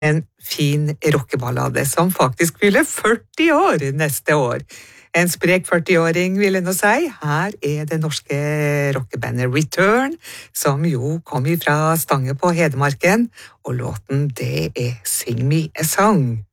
En fin rockeballade som faktisk fyller 40 år neste år. En sprek 40-åring, vil jeg nå si. Her er det norske rockebandet Return, som jo kom ifra Stange på Hedmarken, og låten det er Sing Me a Song.